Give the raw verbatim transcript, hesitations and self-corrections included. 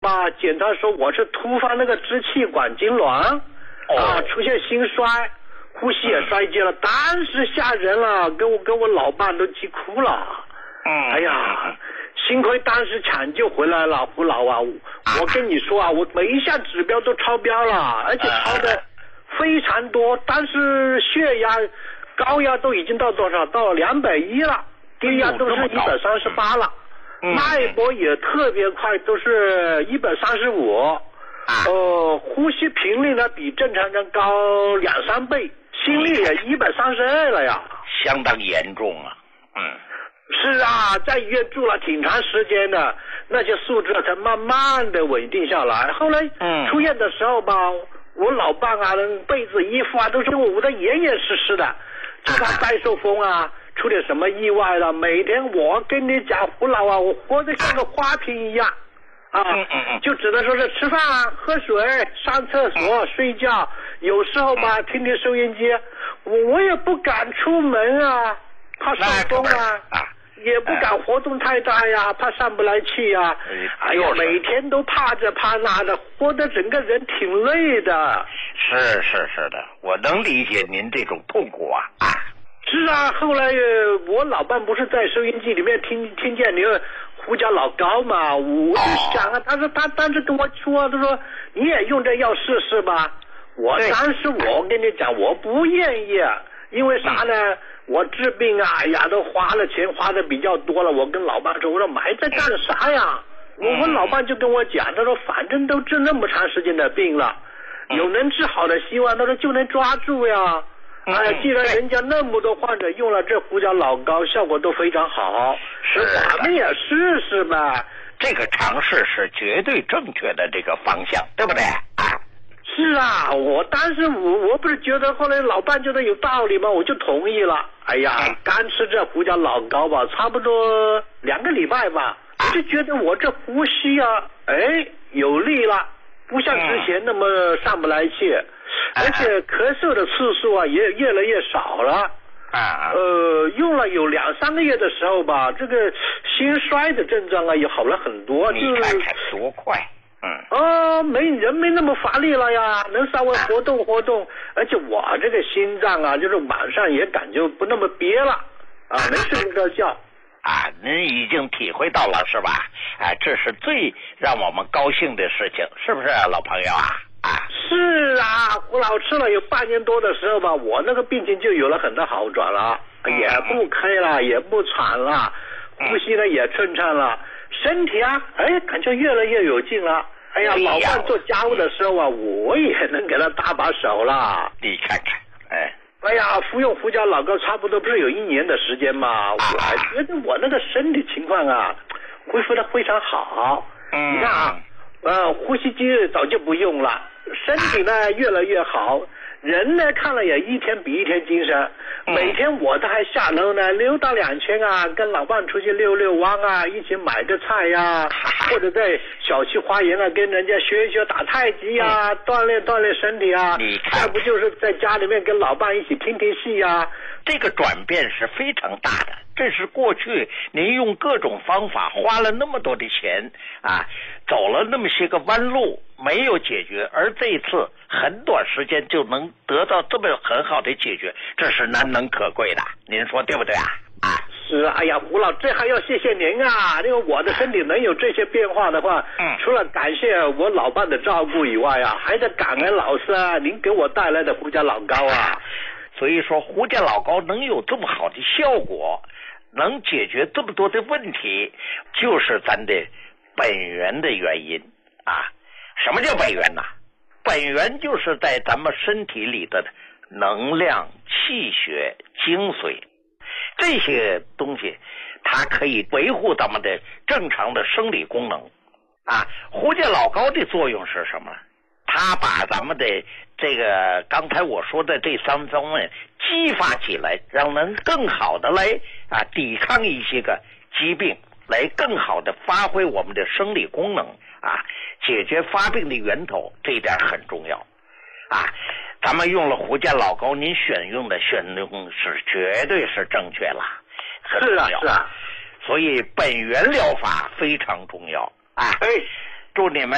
吧，检查说我是突发那个支气管痉挛，哦、啊，出现心衰，呼吸也衰竭了，当时吓人了，跟我跟我老伴都急哭了。嗯，哎呀，幸亏当时抢救回来了，胡老啊，我跟你说啊，我每一项指标都超标了，而且超的非常多，但是血压、高压都已经到多少？到两百一了，低压都是一百三十八了。脉搏也特别快，都是一百三十五，呃，呼吸频率呢比正常人高两三倍，心率也一百三十二了呀， 相当严重啊。嗯， 是啊，在医院住了挺长时间的，那些数值才慢慢的稳定下来。后来出院的时候吧，我老伴啊，被子衣服啊都是捂得严严实实的，就怕再受风啊。出点什么意外了？每天我跟你讲，胡老啊，我活得像个花瓶一样啊，嗯嗯嗯就只能说是吃饭、喝水、上厕所、嗯、睡觉，有时候吧，听听收音机，我我也不敢出门啊，怕受风啊，啊也不敢活动太大呀，怕上不来气呀。哎呀，每天都怕这怕那的，活得整个人挺累的。 是是是的，我能理解您这种痛苦啊。啊是啊，后来我老伴不是在收音机里面听听见你胡椒老高嘛，我就想啊，他说他当时跟我说，他说你也用这药试试吧。我当时我跟你讲，我不愿意，因为啥呢？我治病啊，哎呀，都花了钱，花的比较多了。我跟老伴说，我说买这干啥呀？我我老伴就跟我讲，他说反正都治那么长时间的病了，有能治好的希望，他说就能抓住呀。哎呀，既然人家那么多患者用了这胡椒老膏，效果都非常好， 是咱们也试试呗。 这个尝试是绝对正确的这个方向，对不对？ 是啊，我当时我我不是觉得后来老伴觉得有道理吗？我就同意了。哎呀，刚吃这胡椒老膏吧，差不多两个礼拜吧，我就觉得我这呼吸啊，哎，有力了，不像之前那么上不来气。而且咳嗽的次数啊也越来越少了，啊，呃，用了有两三个月的时候吧，这个心衰的症状啊也好了很多。 你看看多快，嗯， 啊，没人没那么乏力了呀，能稍微活动活动，而且我这个心脏啊，就是晚上也感觉不那么憋了，啊，能睡得着觉。 啊，您已经体会到了是吧？啊，这是最让我们高兴的事情，是不是老朋友啊？啊， 是啊，胡老吃了有半年多的时候吧，我那个病情就有了很大好转了，嗯、也不咳了，也不喘了，呼吸呢也顺畅了，身体啊，哎，感觉越来越有劲了。哎呀，老伴做家务的时候啊，我也能给他搭把手了。 你看看，哎， 哎呀，服用胡椒老膏差不多不是有一年的时间嘛，啊、我还觉得我那个身体情况啊，恢复的非常好。嗯，你看啊。呃，呼吸机早就不用了，身体呢越来越好，人呢看了也一天比一天精神。每天我都还下楼呢溜达两圈啊，跟老伴出去溜溜弯啊，一起买个菜呀、啊，或者在小区花园啊跟人家学一学打太极啊，锻炼锻炼身体啊。再不就是在家里面跟老伴一起听听戏啊。 这个转变是非常大的，这是过去您用各种方法花了那么多的钱啊，走了那么些个弯路没有解决，而这一次很短时间就能得到这么很好的解决，这是难能可贵的，您说对不对啊？啊， 是啊，哎呀，胡老，这还要谢谢您啊！因为我的身体能有这些变化的话，嗯，除了感谢我老伴的照顾以外啊，还得感恩老师啊，您给我带来的胡椒老膏啊。 所以说胡椒老膏能有这么好的效果，能解决这么多的问题，就是咱的本源的原因啊。什么叫本源呢？本源就是在咱们身体里的能量、气血、精髓，这些东西它可以维护咱们的正常的生理功能啊。胡椒老膏的作用是什么？它把咱们的这个刚才我说的这三方面激发起来，让人更好的来啊抵抗一些个疾病，来更好的发挥我们的生理功能啊，解决发病的源头，这一点很重要啊。咱们用了胡椒老膏，您选用的选用是绝对是正确了，很重要。 是啊，是啊。 所以本源疗法非常重要啊。 哎， 祝你们